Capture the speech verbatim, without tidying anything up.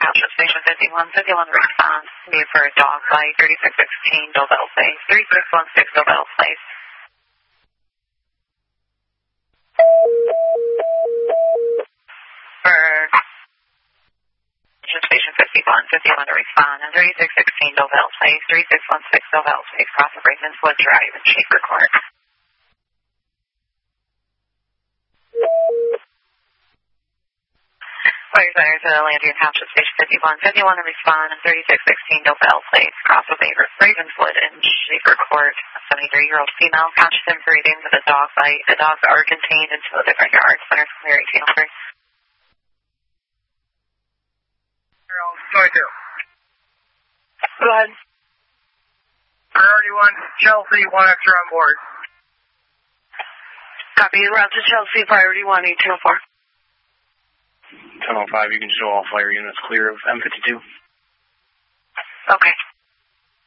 Township Station fifty-one. fifty-one response. Be for a dog bite. thirty-six sixteen Dobell Place. thirty-six sixteen Dobell Place. For Station fifty-one. fifty-one to respond. And thirty-six sixteen Dobell Place. thirty-six sixteen Dobell Place. Cross of Ravenswood Drive in Shaker Court. Fire Center to Landry Township Station fifty-one. fifty-one to respond. And thirty-six sixteen Dobell Place. Cross of Ravenswood in Shaker Court. A seventy-three-year-old female conscious and breathing with a dog bite. The dogs are contained into a different yard. Center Cleary Taylor. twenty-two. Go ahead. Priority one, Chelsea, one extra on board. Copy. Route to Chelsea, priority one, eight two four. ten oh five, you can show all fire units clear of M fifty-two. Okay.